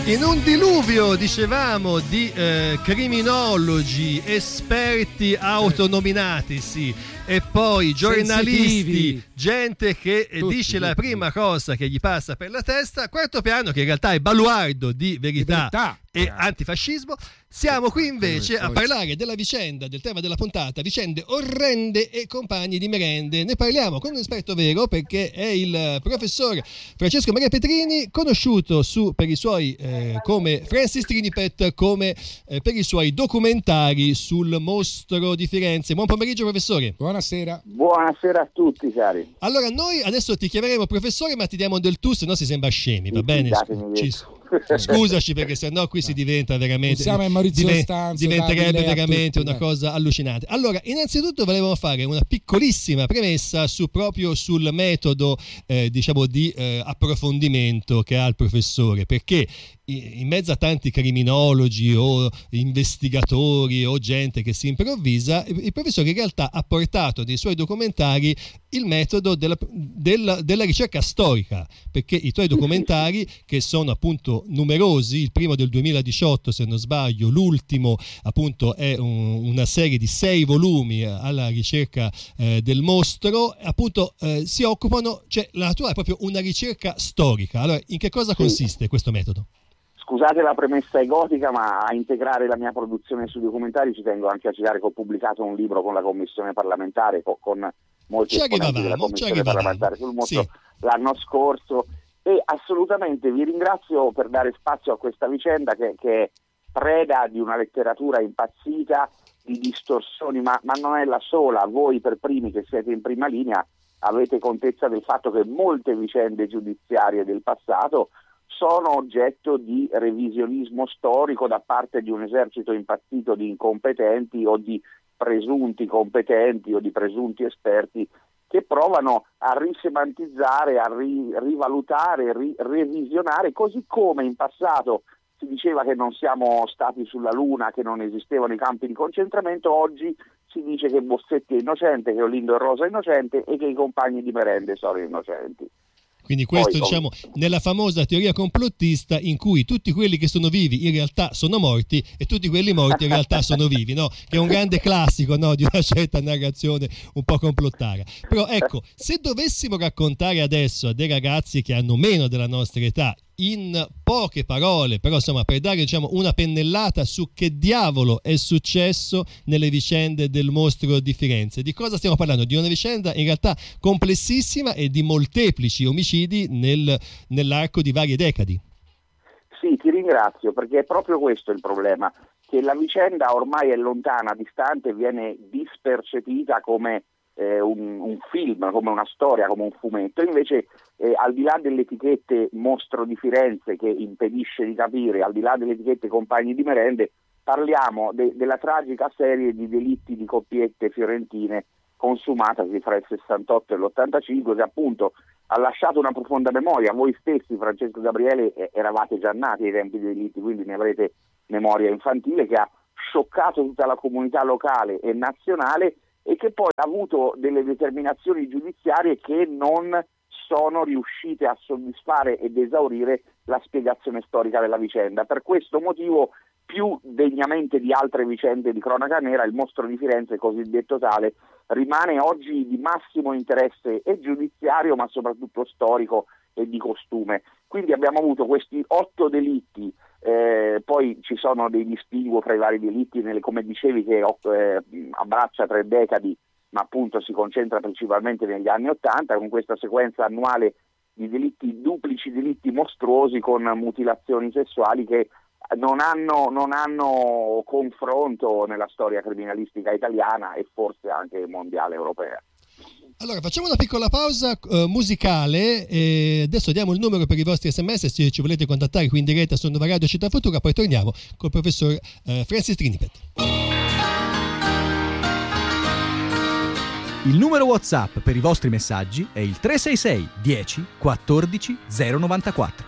In un diluvio, dicevamo, di criminologi, esperti autonominati, sì, e poi giornalisti, sensitivi, gente che dice la prima cosa che gli passa per la testa, Quarto Piano, che in realtà è baluardo di verità e antifascismo. Siamo qui invece a parlare della vicenda, del tema della puntata, vicende orrende e compagni di merende. Ne parliamo con un esperto vero, perché è il professor Francesco Maria Petrini, conosciuto per i suoi come Francis Trinipet, come per i suoi documentari sul mostro di Firenze. Buon pomeriggio, professore. Buonasera. Buonasera a tutti, cari. Allora, noi adesso ti chiameremo professore, ma ti diamo del tu, se no si sembra scemi, va bene? Scusaci, perché sennò qui si diventa veramente, diventerebbe veramente una cosa allucinante. Allora, innanzitutto volevamo fare una piccolissima premessa proprio sul metodo diciamo di approfondimento che ha il professore, perché in mezzo a tanti criminologi o investigatori o gente che si improvvisa, il professore in realtà ha portato nei suoi documentari il metodo della ricerca storica, perché i tuoi documentari, che sono appunto numerosi, il primo del 2018 se non sbaglio, l'ultimo appunto è una serie di 6 volumi alla ricerca del mostro, appunto si occupano, cioè la tua è proprio una ricerca storica. Allora, in che cosa consiste questo metodo? Scusate la premessa egotica, ma a integrare la mia produzione sui documentari ci tengo anche a citare che ho pubblicato un libro con la commissione parlamentare, con molti esponenti della commissione parlamentare sul mostro l'anno scorso, e assolutamente vi ringrazio per dare spazio a questa vicenda che è preda di una letteratura impazzita, di distorsioni, ma non è la sola. Voi per primi, che siete in prima linea, avete contezza del fatto che molte vicende giudiziarie del passato sono oggetto di revisionismo storico da parte di un esercito impazzito di incompetenti o di presunti competenti o di presunti esperti che provano a risemantizzare, a rivalutare, revisionare, così come in passato si diceva che non siamo stati sulla Luna, che non esistevano i campi di concentramento. Oggi si dice che Bossetti è innocente, che Olindo e Rosa è innocente e che i compagni di merende sono innocenti. Quindi questo, diciamo, nella famosa teoria complottista in cui tutti quelli che sono vivi in realtà sono morti e tutti quelli morti in realtà sono vivi, no? Che è un grande classico, no? Di una certa narrazione un po' complottara. Però ecco, se dovessimo raccontare adesso a dei ragazzi che hanno meno della nostra età, in poche parole, però insomma, per dare, diciamo, una pennellata su che diavolo è successo nelle vicende del mostro di Firenze, di cosa stiamo parlando? Di una vicenda in realtà complessissima e di molteplici omicidi nell'arco di varie decadi. Sì, ti ringrazio, perché è proprio questo il problema, che la vicenda ormai è lontana, distante, viene dispercepita come un film, come una storia, come un fumetto. Invece al di là delle etichette mostro di Firenze che impedisce di capire, al di là delle etichette compagni di merende, parliamo della tragica serie di delitti di coppiette fiorentine consumatasi fra il 68 e l'85, che appunto ha lasciato una profonda memoria. Voi stessi, Francesco Gabriele, eravate già nati ai tempi dei delitti, quindi ne avrete memoria infantile, che ha scioccato tutta la comunità locale e nazionale e che poi ha avuto delle determinazioni giudiziarie che non sono riuscite a soddisfare ed esaurire la spiegazione storica della vicenda. Per questo motivo, più degnamente di altre vicende di cronaca nera, il mostro di Firenze, cosiddetto tale, rimane oggi di massimo interesse e giudiziario, ma soprattutto storico e di costume. Quindi abbiamo avuto questi 8 delitti, poi ci sono dei distinguo fra i vari delitti, come dicevi, che abbraccia 3 decadi, ma appunto si concentra principalmente negli anni 80, con questa sequenza annuale di delitti duplici, delitti mostruosi con mutilazioni sessuali che non hanno confronto nella storia criminalistica italiana e forse anche mondiale europea. Allora, facciamo una piccola pausa musicale e adesso diamo il numero per i vostri SMS se ci volete contattare qui in diretta su Nova Radio Città Futura, poi torniamo col professor Francis Trinipet. Il numero WhatsApp per i vostri messaggi è il 366 10 14 094.